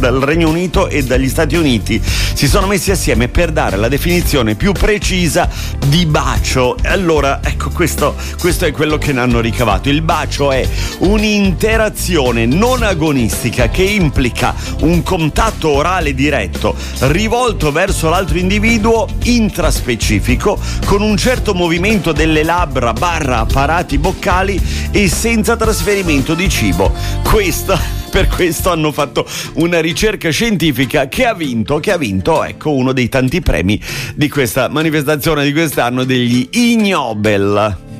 dal Regno Unito e dagli Stati Uniti si sono messi assieme per dare la definizione più precisa di bacio. Allora, ecco, questo è quello che ne hanno ricavato. Il bacio è un'interazione non agonistica che implica un contatto orale diretto rivolto verso l'altro individuo, intraspecifico, con un certo movimento delle labbra / apparati boccali e senza trasferimento di cibo. Per questo hanno fatto una ricerca scientifica che ha vinto, ecco, uno dei tanti premi di questa manifestazione di quest'anno degli Ig Nobel.